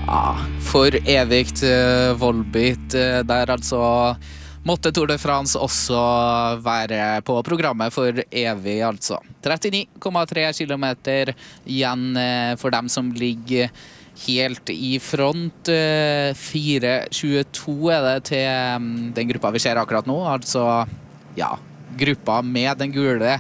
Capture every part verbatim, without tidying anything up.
Ja, for evigt uh, Volbeat uh, der altså måtte Tour de France også være på programmet for evig altså. trettini komma tre kilometer igjen uh, for dem som ligger helt i front. Uh, fire tjueto er det til um, den gruppa vi ser akkurat nå, altså ja, gruppa med den gule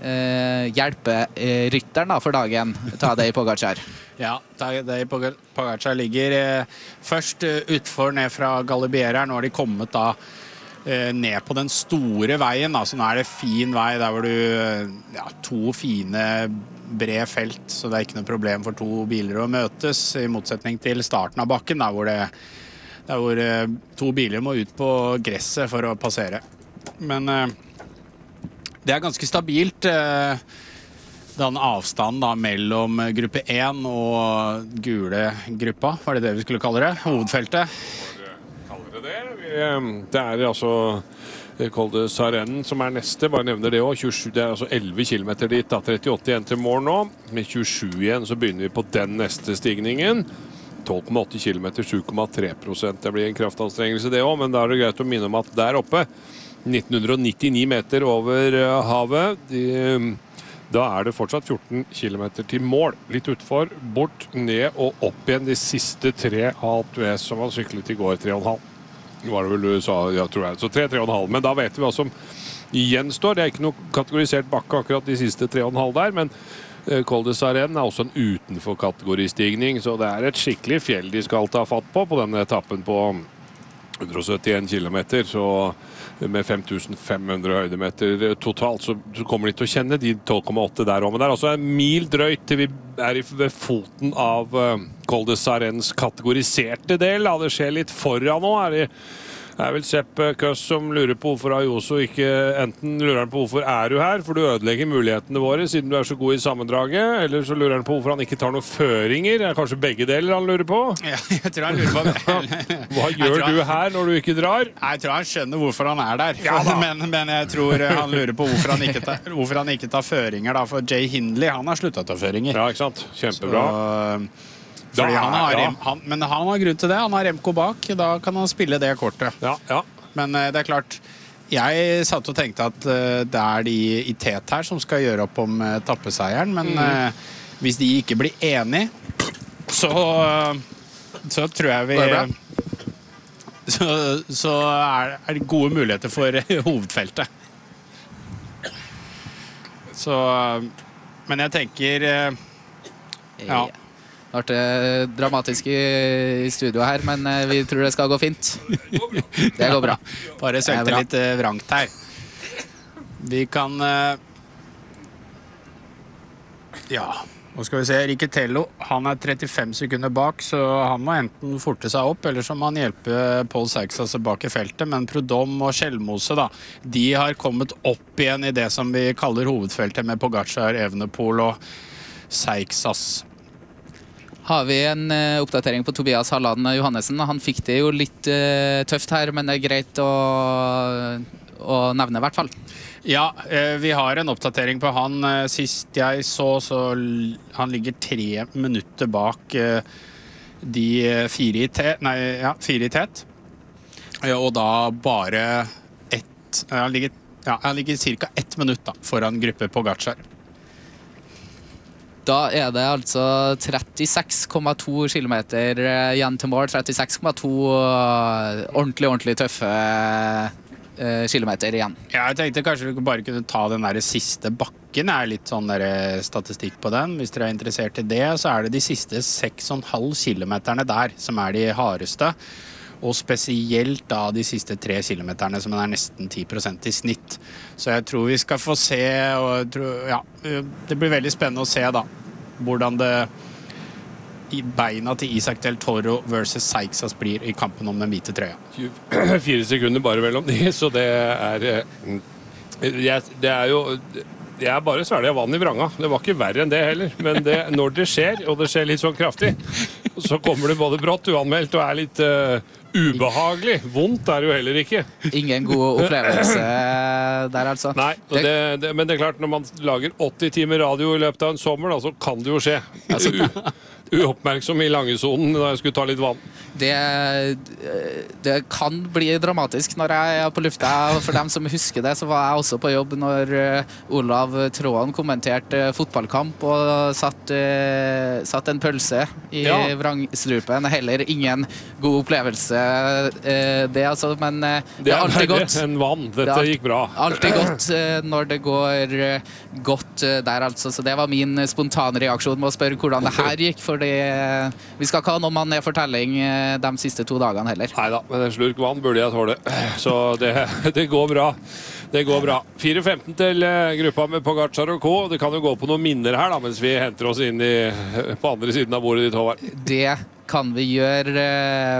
uh, hjelperytteren da, for dagen, ta det i Pogačar. Ja, det i Pogačar ligger eh, først eh, utfor ned fra Galibiera. Nå har de kommet da eh, ned på den store veien. Da. Så nå er det fin vei der hvor du eh, ja, to fine bred felt, så det er ikke noe problem for to biler å møtes, i motsetning til starten av bakken, da, hvor, det, der hvor eh, to biler må ut på gresset for å passere. Men eh, det er ganske stabilt. Eh, Den avstanden da mellom gruppe én og gule gruppa, var det det vi skulle kalle det? Hovedfeltet? Kaller det det? Vi, det er altså Col de Sarenne som er neste, bare nevner det også. tjuesju, det er altså elleve kilometer dit, da, trettiåtte igjen til mål nå. Med tjuesju igjen så begynner vi på den neste stigningen. tolv komma åtte kilometer, sju komma tre prosent. Det blir en kraftanstrengelse det også, men da er det greit å minne om at der oppe, nitten nittini meter over havet, de da er det fortsatt fjorten kilometer til mål. Litt utfor, bort, ned og opp igjen de siste tre Alpe d'Huez som har syklet i går, tre og en halv. Var det vel du sa, ja, tror jeg. Så tre, tre og en halv. Men da vet vi hva som gjenstår. Det er ikke noe kategorisert bakke akkurat de siste tre og en halv der, men Col de Sarenne er også en utenfor kategoristigning, så det er et skikkelig fjell de skal ta fatt på, på denne etappen på hundre og syttien kilometer, så med fem tusen fem hundre høydemeter totalt, så, så kommer de til å kjenne de tolv komma åtte der også. Men det er altså en mil drøyt til vi er i, ved foten av uh, Col de Sarennes kategoriserte del. Da. Det skjer litt foran nå. Er det er vel Sepp Kuss som lurer på hvorfor Ayuso ikke, enten lurer han på hvorfor er du her, for du ødelegger mulighetene våre siden du er så god i sammendraget, eller så lurer han på hvorfor han ikke tar noen føringer. Er det kanskje begge deler han lurer på? Ja, jeg tror han lurer på det. Hva gjør du her når du ikke drar? Jeg tror han skjønner hvorfor han er der, ja, men, men jeg tror han lurer på hvorfor han ikke tar, hvorfor han ikke tar føringer da, for Jay Hindley, han har sluttet å ta føringer. Ja, ikke sant? Kjempebra. Så, Fordi han har, ja. han, men han har grunn til det. Han har Remco bak. Da kan han spille det kortet. Ja, ja. Men uh, det er klart, jeg satt og tenkte at uh, det er de i tet her som skal gjøre opp om uh, tappeseieren. Men mm. uh, hvis de ikke blir enige, så, uh, så tror jeg vi Så, så er, er det gode muligheter for uh, hovedfeltet. Så uh, Men jeg tenker uh, Ja. Det ble dramatisk i studio her, men vi tror det skal gå fint. Det går bra. Bare søkte litt vrangt her. Vi kan Ja, nå skal vi se. Riccitello, han er trettifem sekunder bak, så han må enten forte seg opp, eller så må han hjelpe Paul Sykes bak i feltet. Men Prudhomme og Skjelmose, da, de har kommet opp igjen i det som vi kaller hovedfeltet, med Pogačar, Evenepoel og Sykes. Har vi en uh, oppdatering på Tobias Halland Johannessen? Han fikk det jo litt uh, tøft her, men det er greit å, å nevne i hvert fall. Ja, uh, vi har en oppdatering på han. Uh, sist jeg så, så han ligger tre minutter bak uh, de fire i tet. Nei, ja, fire i tet. Uh, og da bare ett. Uh, han ligger, ja, han ligger cirka ett minutt da, foran gruppe Pogačar. Da er det altså trettiseks komma to kilometer igjen til mål. trettiseks komma to ordentlig, ordentlig tøffe uh, kilometer igjen. Ja, jeg tenkte kanskje vi bare kunne ta den der siste bakken. Det er litt sånn der statistikk på den. Hvis dere er interessert i det, så er det de siste seks komma fem kilometerne der som er de hardeste. Og spesielt da de siste tre kilometerne som er nesten ti prosent i snitt. Så jeg tror vi skal få se, og jeg tror, ja, det blir veldig spennende å se da, hvordan det i beina til Isaac Del Toro versus Sykes blir i kampen om den hvite trøya. Fire sekunder bare mellom de, så det er, jeg, det er jo, jeg er bare svelget vann i vranga. Det var ikke verre enn det heller, men det, når det skjer, og det skjer litt sånn kraftig, så kommer det både brått uanmeldt og er litt uh, ubehagelig. Vondt er det jo heller ikke. Ingen god opplevelse der, altså. Nei, det, det, men det er klart, når man lager åtti timer radio i løpet av en sommer, da, så kan det jo skje. Altså, uoppmerksom i langesonen da jeg skulle ta litt vann. Det, det kan bli dramatisk når jeg er på lufta. For dem som husker det, så var jeg også på jobb når Olav Tråen kommenterte fotballkamp og satt, satt en pølse i ja. vrangstrupen. Heller ingen god opplevelse det, altså. Men det, det er alltid godt. En vann. Dette det er gikk bra. Alltid godt når det går godt der, altså. Så det var min spontane reaksjon med å spørre hvordan det her gikk, fordi vi skal ikke ha noe mann-fortelling de siste to dagene heller. Neida, men en slurk vann burde jeg tåle. Så det, det går bra. Det går bra. fire femten til gruppa med Pogačar og Co. Det kan jo gå på noen minner her da, mens vi henter oss inn i, på andre siden av bordet ditt, Håvard. Det kan vi gjøre.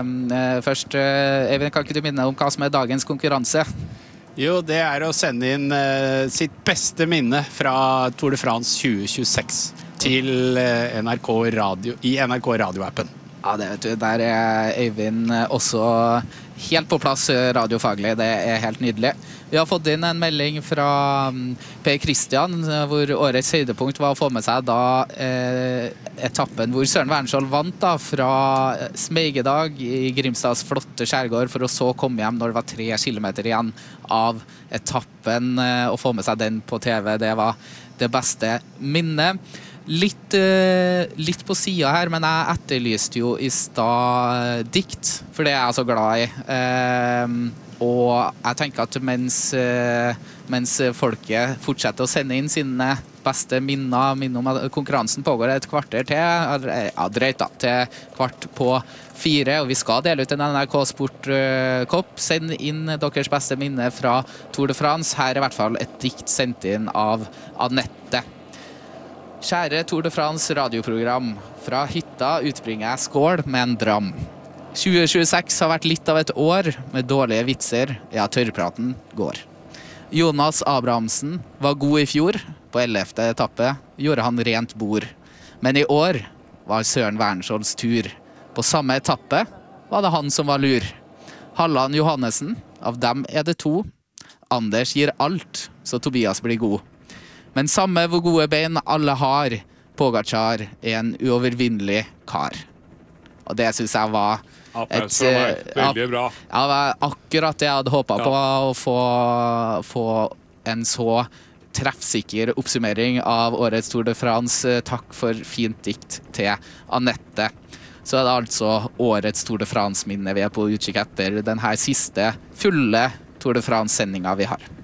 Først, Eivind, kan ikke du minne om hva som er dagens konkurranse? Jo, det er å sende inn sitt beste minne fra Tour de France tjue tjueseks til N R K Radio, i N R K radioappen. Ja, det vet du. Der er Eivind også helt på plass radiofaglig. Det er helt nydelig. Vi har fått inn en melding fra Per Christian, hvor årets høydepunkt var å få med seg da eh, etappen hvor Søren Wernskjold vant da, fra Smeigedag i Grimstads flotte skjærgård, for å så komme hjem når det var tre kilometer igjen av etappen. Å få med seg den på T V, det var det beste minnet. Litt, uh, litt på siden her, men jeg etterlyste jo i stad dikt, for det er jeg så glad i. Uh, og jeg tenker at mens, uh, mens folket fortsetter å sende inn sine beste minner, minner om at konkurransen pågår et kvarter til, eller, ja, drøyt da, til kvart på fire, og vi skal dele ut en N R K Sport-kopp. Uh, Send inn deres beste minne fra Tour de France. Her er i hvert fall et dikt sendt inn av Anette. Kjære Tour de France radioprogram, fra hytta utbringer jeg skål med en dram. tjue tjueseks har vært litt av et år med dårlige vitser, ja, tørrpraten går. Jonas Abrahamsen var god i fjor, på ellevte etappe gjorde han rent bord. Men i år var Søren Wernskjolds tur. På samme etappe var det han som var lur. Halland Johannessen, av dem er det to. Anders gir alt, så Tobias blir god. Men samme hvor gode bein alle har, Pogačar er en uovervinnelig kar. Og det synes jeg var et, veldig bra. Ja, akkurat det jeg hadde håpet på, å få, få en så treffsikker oppsummering av årets Tour de France. Takk for fint dikt til Anette. Så er det altså årets Tour de France-minne vi er på utkikk etter denne siste fulle Tour de France-sendingen vi har.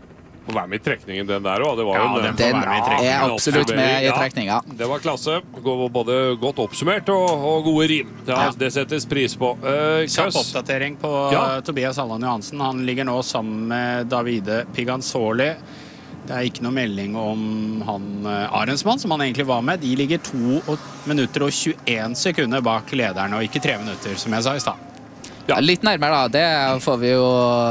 Å være med i trekningen den der også. Det var ja, en, den, den med er absolutt med i trekningen. Ja, det var klasse. Både godt oppsummert og, og gode rim. Det, ja. det settes pris på. Uh, Kjapp oppdatering på ja. Tobias Halland Johansen. Han ligger nå sammen med Davide Piganzoli. Det er ikke noe melding om han Arensmann, som han egentlig var med. De ligger to minutter og tjueen sekunder bak lederen, og ikke tre minutter, som jeg sa i sted. Ja. Litt nærmere da, det får vi jo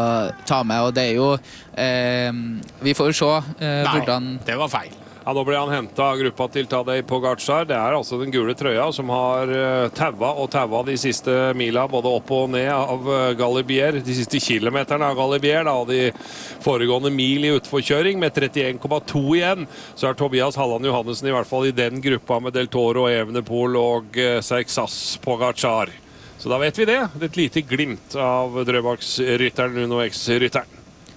ta med, og det er jo eh, vi får jo se eh, Nei, hvordan... det var feil. Ja, nå ble han hentet av gruppa til Tadej Pogačar. Det er altså den gule trøya som har uh, taua og taua de siste mila, både opp og ned av uh, Galibier. De siste kilometerne av Galibier, da, og de foregående mil i utforkjøring med trettien komma to igjen. Så er Tobias Halland Johannessen i hvert fall i den gruppa med Del Toro, Evenepoel og uh, Seixas Pogačar. Så da vet vi det. Det er et lite glimt av Drøbaksrytteren, Uno X-rytteren.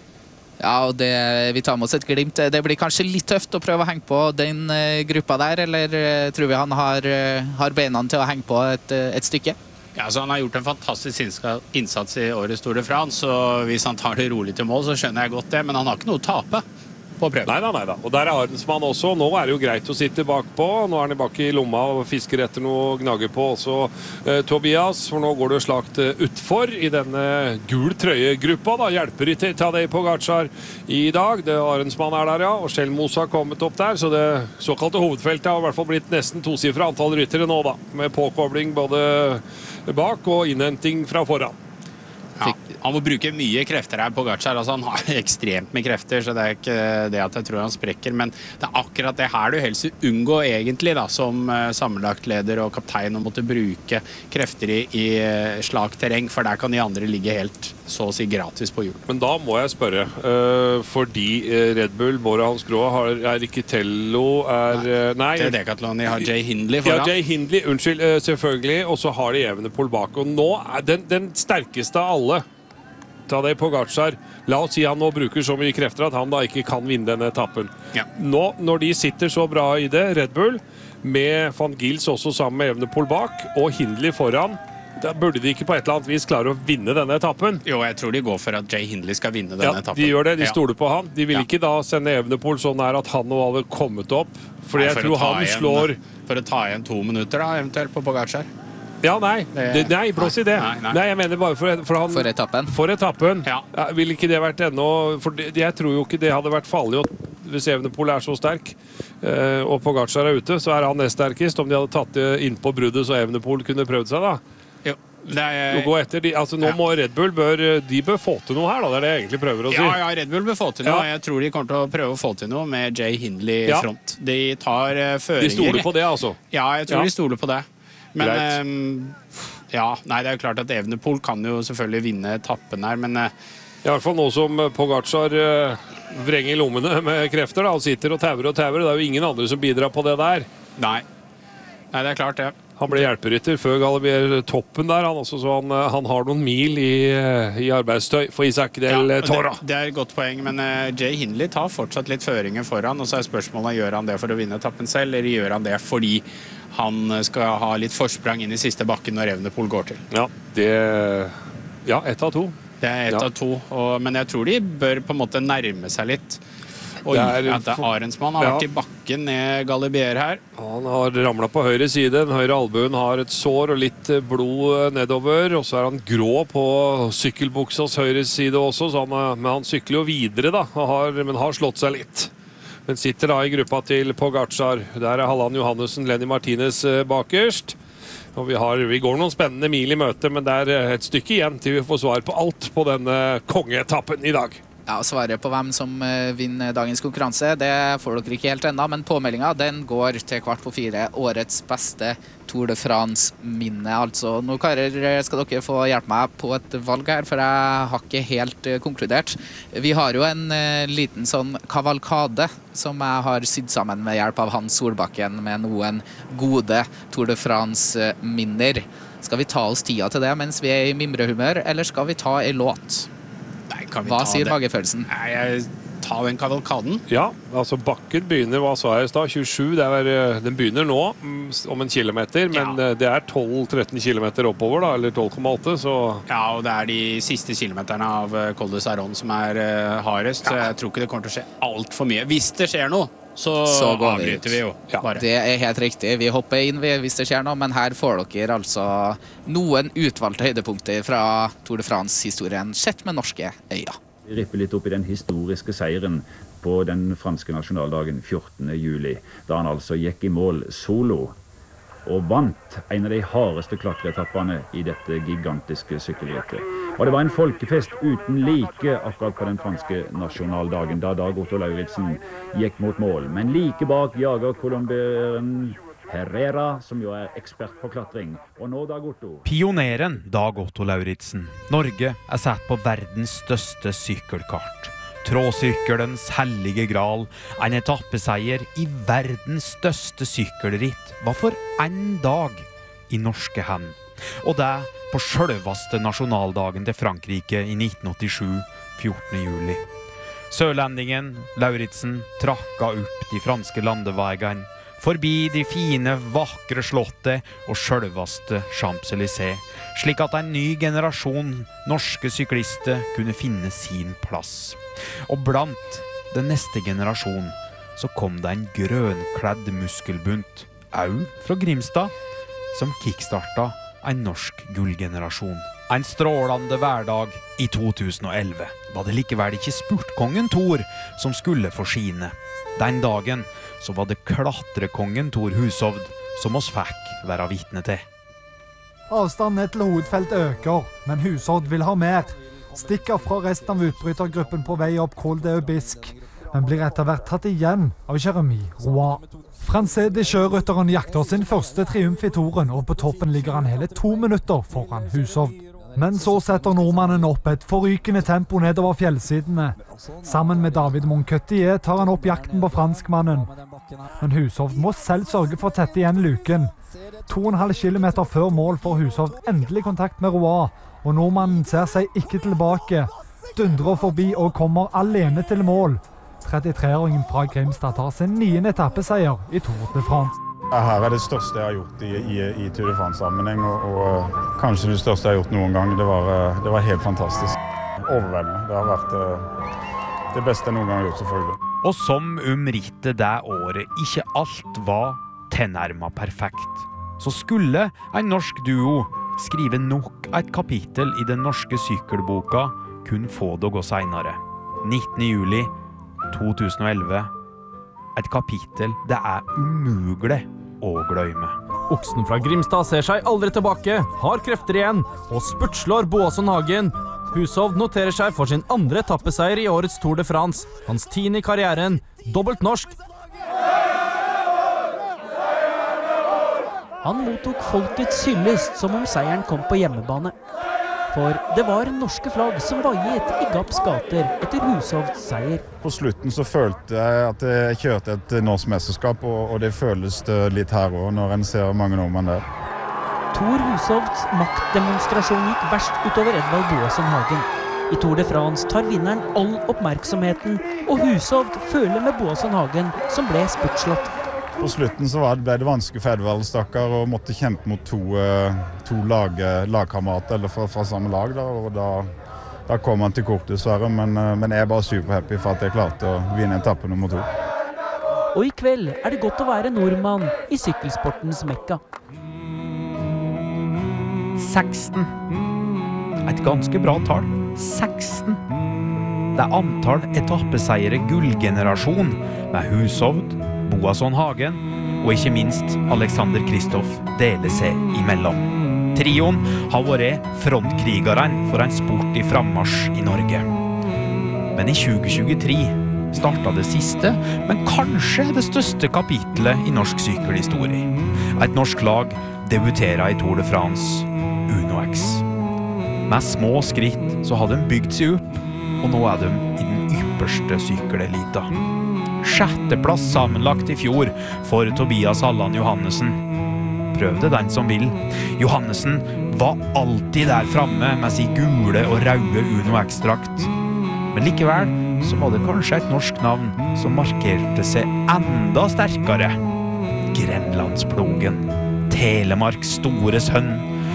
Ja, og det, vi tar med oss et glimt. Det blir kanskje litt tøft å prøve å henge på den uh, gruppa der, eller uh, tror vi han har, uh, har beina til å henge på et, uh, et stykke? Ja, så han har gjort en fantastisk innsats i årets Tour de France, og hvis han tar det rolig til mål, så skjønner jeg godt det, men han har ikke noe å tape på prøven. Neida, neida. Og der er Arensmann også. Nå er det jo greit å sitte bakpå. Nå er han bak i lomma og fisker etter noe å gnage på også eh, Tobias, for nå går det slagt uh, utfor i denne gul trøyegruppa, da. Hjelper til Tadej Pogačar i dag. Det Arensmann er der, ja, og Skjelmos har kommet opp der, så det såkalte hovedfeltet har i hvert fall blitt nesten tosifra antall ryttere nå, da, med påkobling både bak og innhenting fra foran. Fikk, han må bruke mye krefter her på Pogačar. Altså, han har ekstremt mye krefter, så det er ikke det at jeg tror han sprekker. Men det er akkurat det her du helst unngå egentlig, da, som sammenlagtleder og kaptein, å måtte bruke krefter i, i slag terreng, for der kan de andre ligge helt så å si gratis på hjul. Men da må jeg spørre, uh, fordi Red Bull, Bora Hansgrohe, har, er Riccitello, er... Nei, uh, nei. det er Decathlon, de har Jay Hindley foran. Ja, Jay Hindley, unnskyld, uh, selvfølgelig, og så har de Evenepoel bak. Og nå er den, den sterkeste av alle, Tadej Pogačar, la oss si han nå bruker så mye krefter at han da ikke kan vinne denne etappen. Ja. Nå, når de sitter så bra i det, Red Bull, med Van Gils også sammen med Evenepoel bak, og Hindley foran, da burde de ikke på et eller annet vis klare å vinne denne etappen. Jo, jeg tror de går for at Jay Hindley skal vinne denne ja, etappen. De gjør det, de ja. stoler på han. De vil ja. ikke da sende Evenepoel sånn nær at han nå hadde kommet opp. Fordi nei, jeg for tror han igjen, slår... For å ta igjen to minutter da, eventuelt på Pogačar. Ja, nei. Det, nei, blås i det. Nei, nei. Nei, jeg mener bare for, for han... For etappen. For etappen. Ja. Ja, vil ikke det vært ennå... For det, jeg tror jo ikke det hadde vært farlig hvis Evenepoel er så sterk, eh, og Pogačar er ute, så er han nest sterkest. Om de hadde tatt det inn på bruddet, så Evenepoel kunne prøvd seg da. Jo. Det er, gå etter de, altså nå ja. må Red Bull bør, de bør få til noe her da, det er det jeg egentlig prøver å si. Ja, ja, Red Bull bør få til noe. Ja. Jeg tror de kommer til å prøve å få til noe med Jay Hindley i ja. front. De tar uh, føringer. De stoler på det, altså? Ja, jeg tror ja. de stoler på det. Men um, ja, nei, det er jo klart at Evenepoel kan jo selvfølgelig vinne etappen her, men uh, i hvert fall nå som Pogačar uh, vrenger lommene med krefter da, og sitter og tauer og tauer, det er jo ingen andre som bidrar på det der. Nei, nei det er klart det. Han ble hjelperytter før Galibier toppen der, han, også, så han, han har noen mil i, i arbeidstøy for Isaac del ja, Toro. Det, det er et godt poeng, men uh, Jay Hindley tar fortsatt litt føringer foran, og så er spørsmålet, gjør han det for å vinne etappen selv, eller gjør han det fordi han skal ha litt forsprang inn i siste bakken når Evenepoel går til? Ja, det... Ja, ett av to. Det er ett ja. av to, og, men jeg tror de bør på en måte nærme seg litt. Oi, det er, at Arensmann har ja. vært i bakken ned Galibier her. Han har ramlet på høyre side, den høyre albuen har et sår og litt blod nedover, og så er han grå på sykkelbuksas høyre side også, så han, men han sykler jo videre da, har, men har slått seg litt. Men sitter da i gruppa til Pogačar. Der er Halland Johannessen, Lenny Martinez bakerst. Og vi, har, vi går noen spennende mil i møte, men det er et stykke igjen til vi får svar på alt på denne kongeetappen i dag. Ja, svaret på hvem som vinner dagens konkurranse, det får dere ikke helt enda, men påmeldingen den går til kvart på fire, årets beste Tour de France-minne. Altså, nå karer skal dere få hjelpe meg på et valg her, for jeg har ikke helt uh, konkludert. Vi har jo en uh, liten sånn kavalkade som jeg har sydd sammen med hjelp av Hans Solbakken med noen gode Tour de France-minner. Skal vi ta oss tida til det mens vi er i mimrehumør, eller skal vi ta en låt? Nei, kan vi Hva ta sier det? magefølelsen? Nei, jeg tar den kavalkaden. Ja, altså bakken begynner, hva sa jeg i stad, tjuesju, det er, den begynner nå om en kilometer, men Ja. det er tolv til tretten kilometer oppover da, eller tolv komma åtte, så... Ja, og det er de siste kilometerne av uh, Col de Saron som er uh, hardest, så jeg tror ikke det kommer til å skje alt for mye. Hvis det skjer noe, så, Så går vi avbryter ut. vi jo. Ja. Bare. Det er helt riktig. Vi hopper inn hvis det skjer noe, men her får dere altså noen utvalgte høydepunkter fra Tour de France-historien sett med norske øyne. Vi ripper litt opp i den historiske seieren på den franske nasjonaldagen fjortende juli, da han altså gikk i mål solo og vant en av de hardeste klatreetappene i dette gigantiske sykkelrittet. Og det var en folkefest uten like akkurat på den franske nasjonaldagen, da Dag Otto Lauritzen gikk mot mål. Men like bak jager colombieren Herrera, som jo er ekspert på klatring. Og nå Dag Otto. Pioneren Dag Otto Lauritzen. Norge er satt på verdens største sykkelkart. Tråsykkelens hellige gral, en etappeseier i verdens største sykkelritt, var for en dag i norske hand. Og det på selveste nasjonaldagen til Frankrike i nitten åttisju, fjortende juli. Sørlendingen Lauritzen trakka opp de franske landeveiene, forbi de fine, vakre slottet og selveste Champs-Élysées, slik at en ny generasjon norske syklister kunne finne sin plass. Og blant den neste generasjon så kom det en grønkledd muskelbunt, au fra Grimstad, som kickstarta en norsk gullgenerasjon. En strålende hverdag i to tusen og elleve var det likevel ikke spurtkongen Thor som skulle få skine. Den dagen så var det klatrekongen Thor Hushovd som oss fikk være vitne til. Avstanden ned til hovedfelt øker, men Hushovd vil ha mer. stikker fra resten av utbrytergruppen på vei opp Col d'Aubisque, men blir etter hvert tatt igjen av Jeremy Roy. Francais sjørytteren jakter sin første triumf i toren, og på toppen ligger han hele to minutter foran Hushovd. Men så setter nordmannen opp et forrykende tempo nedover fjellsidene. Sammen med David Moncotier tar han opp jakten på franskmannen. Men Hushovd må selv sørge for å tette igjen luken. To og en halv kilometer før mål får Hushovd endelig kontakt med Roy, og nordmannen ser seg ikke tilbake. Dundrer forbi og kommer alene til mål. trettitre-åringen fra Grimstad tar sin niende etappeseier i Tour de France. Her er det største jeg har gjort i, i, i Tour de France-sammenheng, og, og kanskje det største jeg har gjort noen gang. Det var, det var helt fantastisk. Overveldende. Det har vært uh, det beste jeg noen gang har gjort, selvfølgelig. Og som om rittet det året ikke alt var tilnærmet perfekt, så skulle en norsk duo skrive nok et kapittel i den norske sykkelboka kun få det å gå senere. nittende juli to tusen og elleve. Et kapittel det er umulig å glemme. Oksen fra Grimstad ser seg aldri tilbake, har krefter igjen og spurtslår Boasson Hagen. Hushovd noterer seg for sin andre etappeseier i årets Tour de France. Hans tiende i karrieren, dobbelt norsk. Han mottok folkets hyllest som om seieren kom på hjemmebane. For det var norske flagg som vaiet i Gapps gater etter Hushovds seier. På slutten så følte jeg at jeg kjørte et norsk mesterskap, og, og det føles det litt her også, når en ser mange nordmenn der. Thor Hushovds maktdemonstrasjon gikk verst utover Edvald Boasson Hagen. I Tour de France tar vinneren all oppmerksomheten, og Hushovd føler med Boasson Hagen, som ble spurtslått. På slutten så ble det vanskelig for Edvald, stakkar, og måtte kjempe mot to, to lag, lagkamerater eller fra, fra samme lag. Da, og da, da kom han til kort, dessverre, men, men jeg er bare superhappy for at jeg klarte å vinne etappe nummer to. Og i kveld er det godt å være nordmann i sykkelsportens mekka. seksten. Et ganske bra tall. seksten. Det er antall etappeseiere gullgenerasjon med Hushovd, Boasson Hagen og ikke minst Alexander Kristoff deler seg imellom. Trioen har vært frontkrigeren for en sport i frammarsj i Norge. Men i tjue tjuetre startet det siste, men kanskje det største kapitlet i norsk sykkelhistorie. Et norsk lag debuterer i Tour de France, Uno X. Med små skritt så har de bygd seg opp, og nå er de i den ypperste sykkelelita. Sjetteplass sammenlagt i fjor for Tobias Halland Johannessen. Prøv det den som vil. Johannessen var alltid der framme med sin gule og røde Uno X-drakt. Men likevel så var det kanskje et norsk navn som markerte seg enda sterkere. Grenlandsplogen. Telemarks store sønn,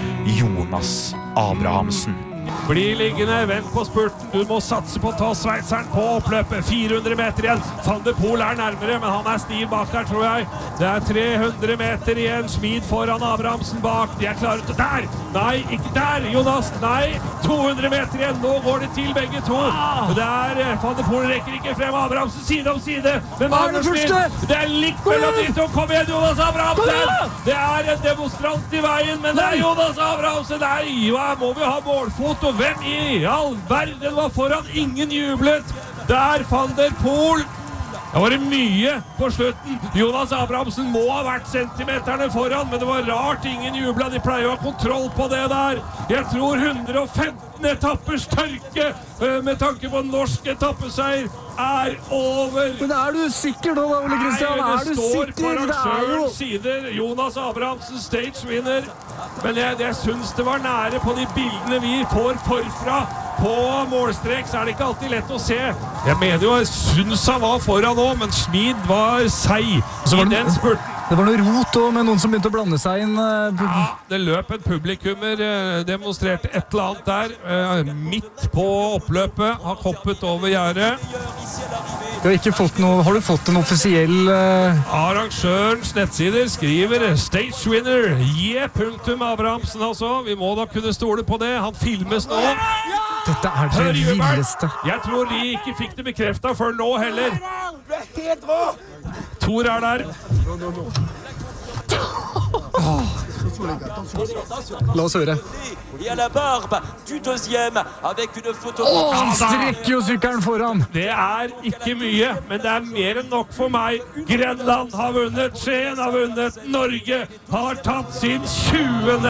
Jonas Abrahamsen. Bli liggende, vent på spurten. Du må satse på å ta sveitseren på oppløpet. fire hundre meter igjen. Van der Poel er nærmere, men han er stiv bak der, tror jeg. Det er tre hundre meter igjen. Smid foran Abrahamsen bak. De er klare til der. Nei, ikke der, Jonas. Nei, to hundre meter igjen. Nå går det til begge to. Det er Van der Poel rekker ikke frem. Abrahamsen side om side. Men hva er det første? Det er likt mellom de to. Kom igjen, Jonas Abrahamsen. Det er en demonstrant i veien, men det er Jonas Abrahamsen. Nei, hva må vi ha målfot? Og hvem i all verden var foran? Ingen jublet. Der Van der Poel. Det var mye på slutten. Jonas Abrahamsen må ha vært centimeterne foran, men det var rart ingen jublet. De pleier å ha kontroll på det der. Jeg tror hundre og femten etappers tørke med tanke på norsk etappeseier er over. Men er du sikker da, Ole Kristian? Nei, er du sikker? Det står på arrangørens sider. Jonas Abrahamsen stage winner. Men jeg, jeg synes det var nære på de bildene vi får forfra. På målstrek så er det ikke alltid lett å se. Jeg mener jo, jeg synes han var foran nå, men Smid var seig i den spurten. Det var noe rot og med noen som begynte å blande seg inn. Ja, det løp en publikummer, demonstrerte et eller annet der, midt på oppløpet, har hoppet over gjerdet. Du har ikke fått noe, har du fått en offisiell... Uh... Arrangørens nettsider skriver stage winner, J. Abrahamsen altså. Vi må da kunne stole på det. Han filmes nå. Dette er det villeste. Jeg tror de ikke fikk det bekreftet før nå heller. Du er helt rå! Thor er der. La oss høre. Et à la barbe du deuxième avec une photo. Åh, han strekker jo sykkelen foran. Det er ikke mye, men det er mer enn nok for meg. Grenland har vunnet, Skien har vunnet, Norge har tatt sin tjuende